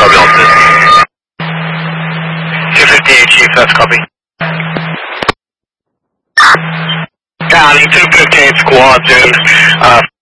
copy all this. 258 Chief, that's copy. County 258 Squadron,